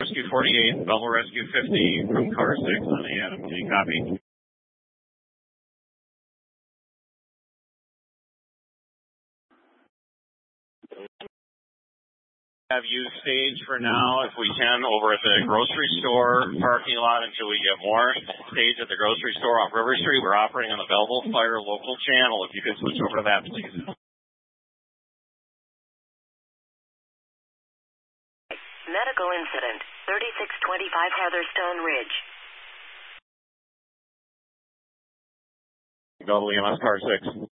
Rescue 48, Belleville Rescue 50 from car 6 on the Adam. Can you copy? Have you stage for now, if we can, over at the grocery store parking lot until we get more. Stage at the grocery store off River Street. We're operating on the Belleville Fire local channel. If you could switch over to that, please. Medical incident, 3625 Heatherstone Ridge. Belleville EMS car 6.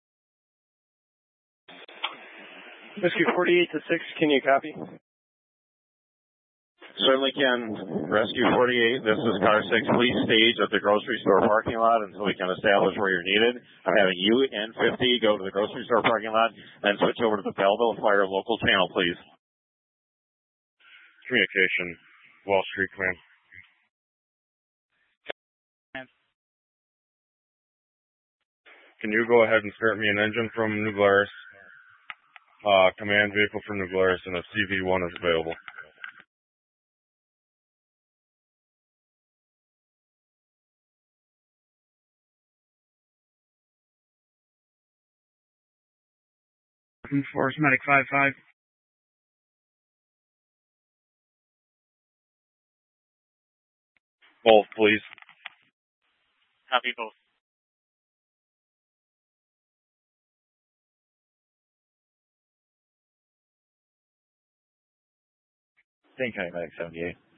Rescue 48 to 6, can you copy? Certainly can. Rescue 48, this is car 6. Please stage at the grocery store parking lot until we can establish where you're needed. I'm having you and 50 go to the grocery store parking lot, then switch over to the Belleville Fire local channel, please. Communication, Wall Street Command. Can you go ahead and start me an engine from New Glarus? Command vehicle from New Glarus, and a CV-1 is available. Force Medic 5-5. Both, please. Copy both. Thank you, Medic 78.